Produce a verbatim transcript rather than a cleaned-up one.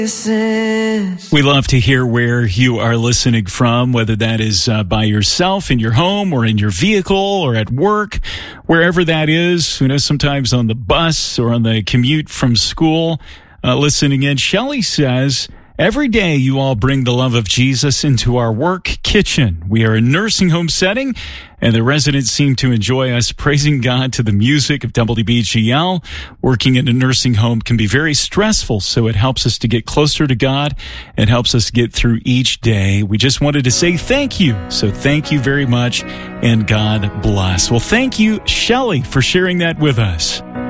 We love to hear where you are listening from, whether that is uh, by yourself in your home or in your vehicle or at work, wherever that is. You know, sometimes on the bus or on the commute from school, uh, listening in. Shelley says, every day you all bring the love of Jesus into our work kitchen. We are a nursing home setting, and the residents seem to enjoy us praising God to the music of W B G L. Working in a nursing home can be very stressful, so it helps us to get closer to God. It helps us get through each day. We just wanted to say thank you. So thank you very much, and God bless. Well, thank you, Shelley, for sharing that with us.